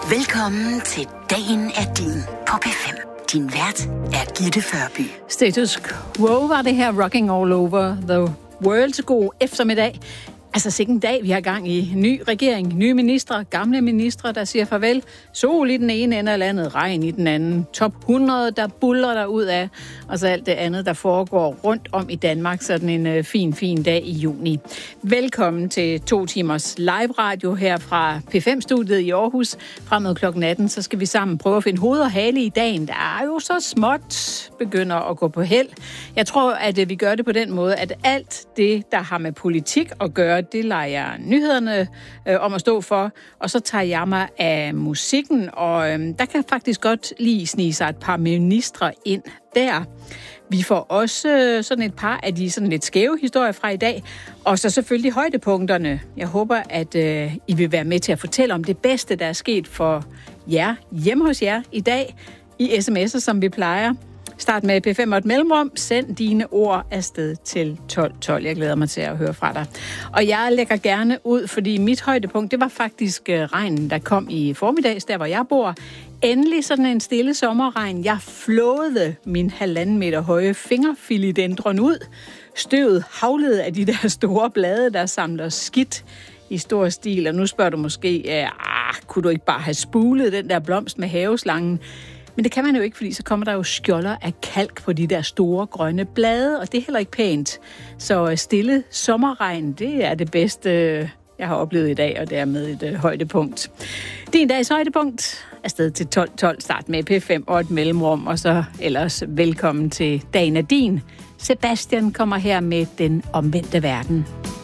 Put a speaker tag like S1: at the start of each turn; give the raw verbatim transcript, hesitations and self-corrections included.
S1: Velkommen til Dagen er din på P fem. Din vært er Gitte Førby.
S2: Status quo var det her Rocking All Over the World til god eftermiddag. Altså sikke en dag, vi har gang i. Ny regering, nye ministre, gamle ministre, der siger farvel. Sol i den ene ende af landet, regn i den anden. Top hundrede, der buller der ud af. Og så alt det andet, der foregår rundt om i Danmark. Sådan en uh, fin, fin dag i juni. Velkommen til to timers live radio her fra P fem-studiet i Aarhus. Frem mod klokken atten, så skal vi sammen prøve at finde hoved og hale i dagen. Der er jo så småt begynder at gå på held. Jeg tror, at uh, vi gør det på den måde, at alt det, der har med politik at gøre, det lader jeg nyhederne øh, om at stå for, og så tager jeg mig af musikken, og øh, der kan faktisk godt lige snige sig et par ministre ind der. Vi får også øh, sådan et par af de sådan lidt skæve historier fra i dag, og så selvfølgelig højdepunkterne. Jeg håber, at øh, I vil være med til at fortælle om det bedste, der er sket for jer hjemme hos jer i dag, i sms'er, som vi plejer. Start med P fem og et mellemrum. Send dine ord afsted til tolv tolv. Jeg glæder mig til at høre fra dig. Og jeg lægger gerne ud, fordi mit højdepunkt, det var faktisk regnen, der kom i formiddags, der hvor jeg bor. Endelig sådan en stille sommerregn. Jeg flåede min halvanden meter høje fingerfilidendron ud. Støvet havlede af de der store blade, der samler skidt i stor stil. Og nu spørger du måske, ah, kunne du ikke bare have spulet den der blomst med haveslangen? Men det kan man jo ikke, fordi så kommer der jo skjolder af kalk på de der store grønne blade, og det er heller ikke pænt. Så stille sommerregn, det er det bedste, jeg har oplevet i dag, og dermed et uh, højdepunkt. Din dags højdepunkt er sted til tolv tolv. Start med P fem og et mellemrum, og så ellers velkommen til Dagen er din. Sebastian kommer her med Den omvendte verden.